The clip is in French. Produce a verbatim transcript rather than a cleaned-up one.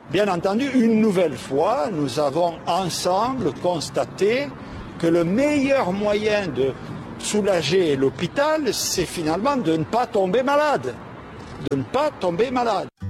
Bien entendu, une nouvelle fois, nous avons ensemble constaté que le meilleur moyen de soulager l'hôpital, c'est finalement de ne pas tomber malade. De ne pas tomber malade.